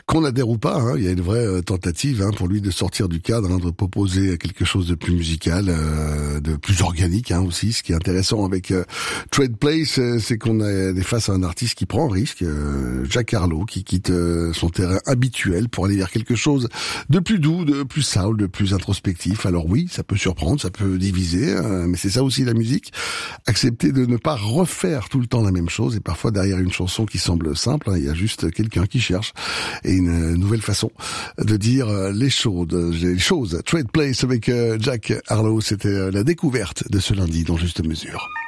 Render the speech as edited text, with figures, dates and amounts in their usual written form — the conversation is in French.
qu'on adhère ou pas, il y a une vraie tentative pour lui de sortir du cadre, de proposer quelque chose de plus musical, de plus organique aussi. Ce qui est intéressant avec Trade Place, c'est qu'on est face à un artiste qui prend un risque, Jack Harlow, qui quitte son terrain habituel pour aller vers quelque chose de plus doux, de plus soul, de plus introspectif. Alors oui, ça peut surprendre, ça peut diviser, mais c'est ça aussi la musique. Accepter de ne pas refaire tout le temps la même chose, et parfois derrière une chanson qui semble simple, il y a juste quelqu'un qui cherche et une nouvelle façon de dire les choses. Trade Place avec Jack Harlow, c'était la découverte de ce lundi dans Juste Mesure.